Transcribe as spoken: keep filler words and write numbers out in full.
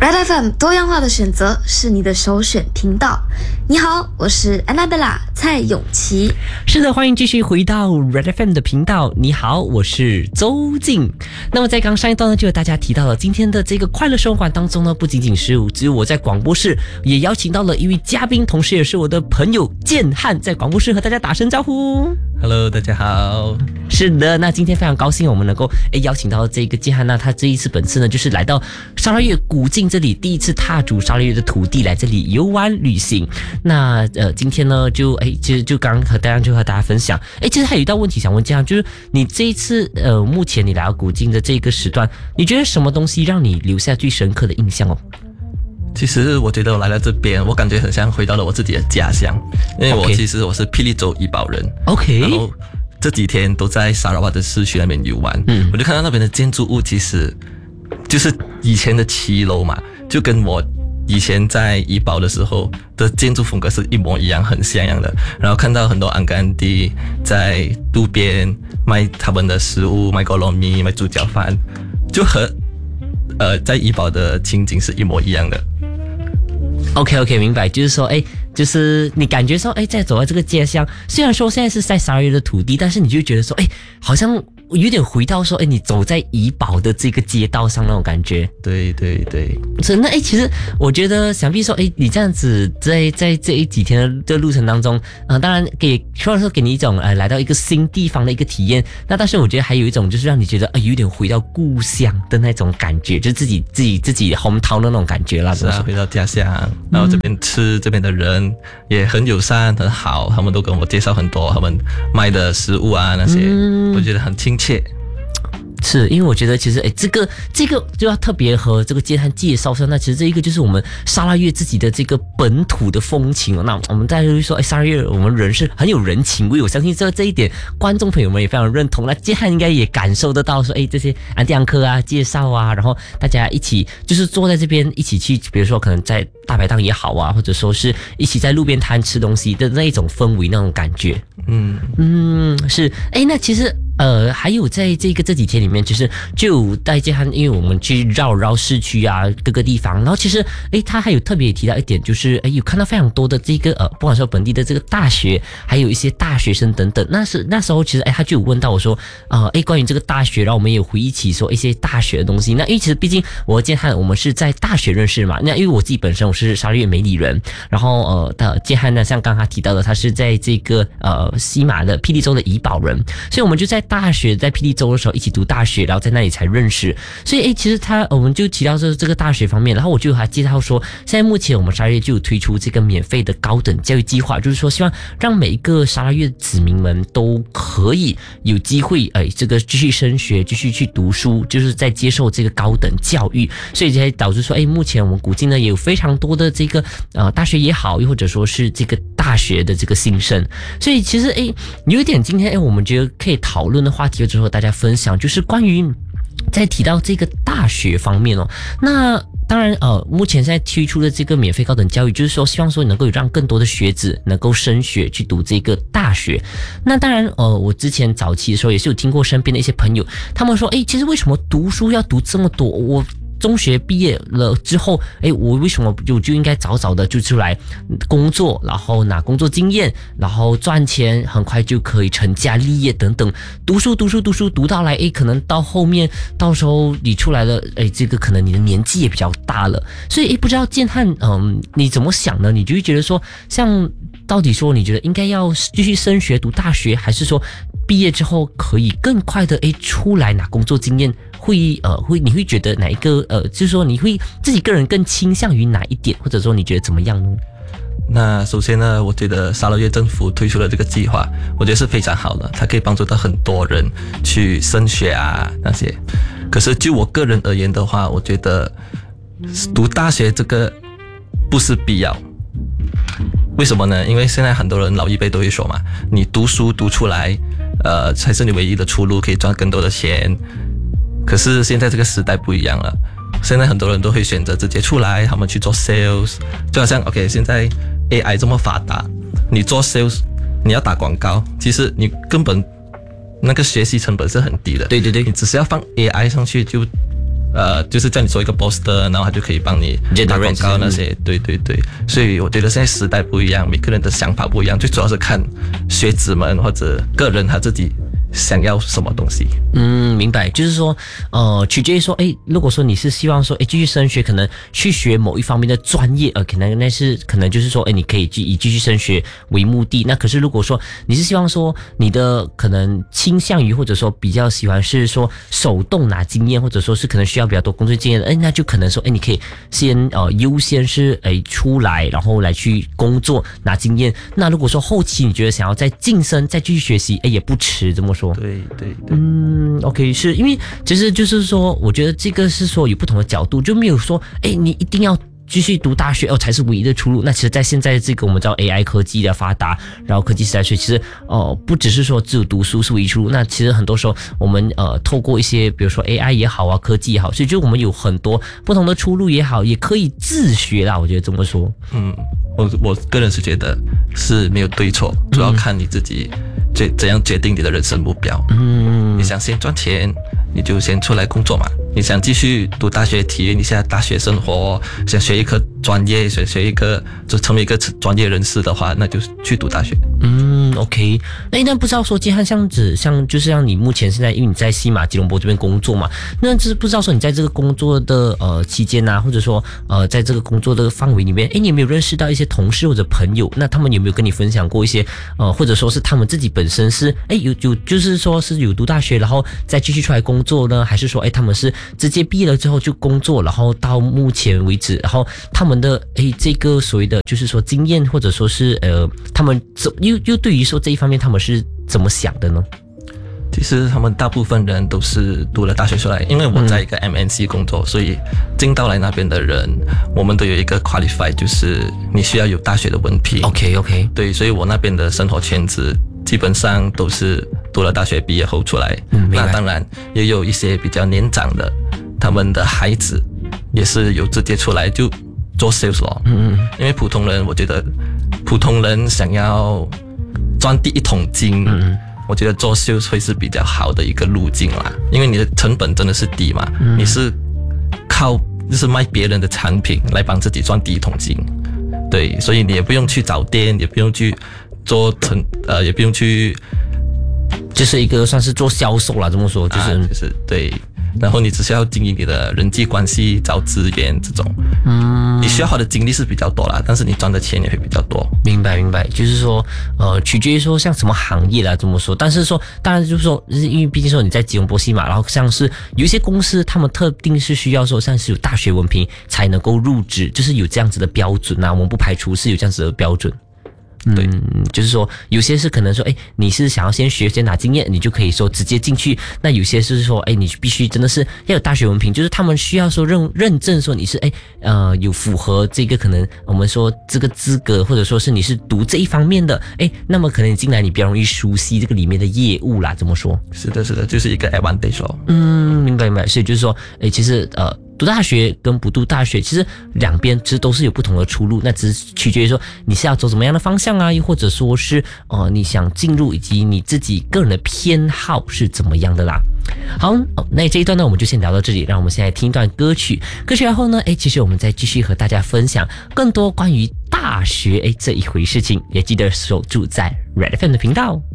Red F M 多样化的选择是你的首选频道。你好，我是 Annabella 蔡永琪。 是的，欢迎继续回到 Red F M 的频道。你好，我是周静。那么在刚上一段呢，就有大家提到了今天的这个快乐生活馆当中呢，不仅仅是只有我在广播室，也邀请到了一位嘉宾，同时也是我的朋友建汉，在广播室和大家打声招呼。 Hello， 大家好。 是的，那今天非常高兴我们能够诶邀请到这个建汉，那他这一次本次呢就是来到沙拉越古晋这里，第一次踏足沙拉越的土地，来这里游玩旅行。那呃今天呢就诶其实就刚和大家就和大家分享，诶其实还有一道问题想问建汉，就是你这一次呃目前你来到古晋的这个时段，你觉得什么东西让你留下最深刻的印象哦？ 其实我觉得我来到这边，我感觉很像回到了我自己的家乡，因为我 Okay. 其实我是霹雳州怡保人 OK， 然后这几天都在沙拉瓦的市区那边游玩，嗯，我就看到那边的建筑物其实就是以前的骑楼嘛，就跟我以前在怡保的时候的建筑风格是一模一样，很像样的。然后看到很多安甘地在路边卖他们的食物，卖锅罗米，卖猪脚饭，就和呃在怡保的情景是一模一样的。 OK OK 明白，就是说，哎，就是你感觉说，哎，在走在这个街上，虽然说现在是在沙拉越的土地，但是你就觉得说，哎，好像有点回到说，哎，你走在怡保的这个街道上那种感觉。 对对对， 是那哎，其实我觉得，想必说，哎，你这样子在在这一几天的路程当中，呃，当然给除了说给你一种呃来到一个新地方的一个体验，那但是我觉得还有一种就是让你觉得，呃，有点回到故乡的那种感觉，就自己自己自己hometown的那种感觉啦。 是啊，回到家乡，然后这边吃，这边的人也很友善很好，他们都跟我介绍很多他们卖的食物啊那些，嗯，我觉得很亲切。 是因为我觉得其实诶这个这个就要特别和这个建汉介绍一下，那其实这一个就是我们沙拉越自己的这个本土的风情哦。那我们大家就说诶沙拉越我们人是很有人情味，我相信这这一点观众朋友们也非常认同。那建汉应该也感受得到说诶这些安迪安科啊介绍啊，然后大家一起就是坐在这边一起去，比如说可能在大排档也好啊，或者说是一起在路边摊吃东西的那一种氛围那种感觉。嗯嗯是诶那其实呃，还有在这个这几天里面，就是就带建汉，因为我们去绕绕市区啊，各个地方，然后其实，诶，他还有特别提到一点，就是诶，有看到非常多的这个呃，不管说本地的这个大学，还有一些大学生等等。那是那时候其实，诶，他就有问到我说，呃，诶，关于这个大学，然后我们也有回忆起说一些大学的东西。那因为其实毕竟我和建汉我们是在大学认识嘛，那因为我自己本身我是沙拉越梅里人，然后呃，的建汉呢，像刚刚他提到的，他是在这个呃西马的霹雳州的怡保人，所以我们就在大学在霹雳州的时候一起读大学，然后在那里才认识。所以诶，其实他我们就提到这这个大学方面，然后我就和他介绍说，现在目前我们沙拉越就有推出这个免费的高等教育计划，就是说希望让每一个沙拉越子民们都可以有机会诶，这个继续升学，继续去读书，就是在接受这个高等教育。所以才导致说，诶，目前我们古晋呢也有非常多的这个呃大学也好，又或者说是这个大学的这个新生。所以其实诶，有一点今天诶，我们觉得可以讨论的话题之后大家分享，就是关于在提到这个大学方面哦，那当然呃，目前现在推出的这个免费高等教育，就是说希望说能够让更多的学子能够升学去读这个大学。那当然呃，我之前早期的时候也是有听过身边的一些朋友，他们说诶，其实为什么读书要读这么多，我中学毕业了之后，诶，我为什么就就应该早早的就出来工作，然后拿工作经验，然后赚钱，很快就可以成家立业等等。读书读书读书读到来，诶，可能到后面到时候你出来了，诶，这个可能你的年纪也比较大了，所以诶，不知道建汉，嗯，你怎么想呢？你就会觉得说，像到底说你觉得应该要继续升学读大学，还是说毕业之后可以更快的诶出来拿工作经验？会呃会你会觉得哪一个呃就是说你会自己个人更倾向于哪一点，或者说你觉得怎么样呢？ 那首先呢，我觉得沙拉越政府推出了这个计划，我觉得是非常好的，它可以帮助到很多人去升学啊那些。可是就我个人而言的话，我觉得读大学这个不是必要。为什么呢？因为现在很多人老一辈都会说嘛，你读书读出来，呃，才是你唯一的出路，可以赚更多的钱。可是现在这个时代不一样了，现在很多人都会选择直接出来，他们去做 sales， 就好像 OK， 现在 A I 这么发达，你做 sales， 你要打广告，其实你根本那个学习成本是很低的。 对对对， 你只是要放 A I 上去就呃，就是叫你做一个 poster， 然后他就可以帮你打广告那些。对对对，所以我觉得现在时代不一样，每个人的想法不一样，最主要是看学子们或者个人他自己想要什么东西。 嗯，明白，就是说，呃，取决于说，诶，如果说你是希望说，诶，继续升学，可能去学某一方面的专业，呃，可能那是可能就是说，诶，你可以以继续升学为目的。那可是如果说你是希望说，你的可能倾向于或者说比较喜欢是说手动拿经验，或者说是可能需要比较多工作经验的，诶，那就可能说，诶，你可以先呃优先是诶出来，然后来去工作拿经验。那如果说后期你觉得想要再晋升，再继续学习，诶，也不迟，这么说。 对对对， 嗯 ，OK， 是因为其实就是说，我觉得这个是说有不同的角度，就没有说，哎，你一定要继续读大学哦才是唯一的出路。那其实，在现在这个我们知道 A I 科技的发达，然后科技时代，所以其实哦，不只是说只有读书是唯一出路。那其实很多时候我们呃透过一些比如说 A I 也好啊，科技也好，所以就我们有很多不同的出路也好，也可以自学啦。我觉得这么说， 嗯，我我个人是觉得是没有对错，主要看你自己。怎怎样决定你的人生目标？嗯，你想先赚钱，你就先出来工作嘛。你想继续读大学，体验一下大学生活，想学一个专业，想学一个就成为一个专业人士的话，那就去读大学。 嗯 ，OK， 哎，那不知道说建汉像子像就是像你目前现在因为你在西马吉隆坡这边工作嘛，那就是不知道说你在这个工作的呃期间啊，或者说呃在这个工作的范围里面，哎，你有没有认识到一些同事或者朋友？那他们有没有跟你分享过一些呃，或者说是他们自己本身是哎有有就是说是有读大学，然后再继续出来工作呢，还是说哎他们是直接毕业了之后就工作，然后到目前为止，然后他们的哎这个所谓的就是说经验，或者说是呃他们怎又又对于说这一方面他们是怎么想的呢？ 其实他们大部分人都是读了大学出来，因为我在一个 M N C 工作，嗯、所以进到来那边的人，我们都有一个 qualify， 就是你需要有大学的文凭。 OK OK， 对，所以我那边的生活圈子基本上都是读了大学毕业后出来。嗯，那当然也有一些比较年长的，他们的孩子也是有直接出来就做 sales 咯。嗯嗯，因为普通人，我觉得普通人想要赚第一桶金。嗯嗯，我觉得做 sales 会是比较好的一个路径啦，因为你的成本真的是低嘛，嗯、你是靠就是卖别人的产品来帮自己赚第一桶金，对，所以你也不用去找店，也不用去做成呃，也不用去， 就是一个算是做销售啦，这么说就是、 啊、就是对。然后你只需要经营你的人际关系、找资源这种，嗯，你需要花的精力是比较多啦，但是你赚的钱也会比较多。 明白明白，就是说，呃，取决于说像什么行业啦，这么说。但是说，当然就是说，因为毕竟说你在吉隆坡西马，然后像是有一些公司，他们特定是需要说像是有大学文凭才能够入职，就是有这样子的标准啊，我们不排除是有这样子的标准。对，嗯，就是说有些是可能说，哎，你是想要先学先拿经验，你就可以说直接进去。那有些是说，哎，你必须真的是要有大学文凭，就是他们需要说认认证说你是哎呃有符合这个可能我们说这个资格，或者说是你是读这一方面的，哎，那么可能你进来你比较容易熟悉这个里面的业务啦，怎么说？ 是的，是的，就是一个 advantage 咯。 嗯，明白明白，所以就是说，哎，其实呃。读大学跟不读大学，其实两边其实都是有不同的出路，那只是取决于说你是要走怎么样的方向啊，又或者说是呃你想进入以及你自己个人的偏好是怎么样的啦。好，那这一段呢我们就先聊到这里，让我们现在听一段歌曲，歌曲然后呢，哎，其实我们再继续和大家分享更多关于大学哎这一回事情，也记得守住在 Red F M 的频道。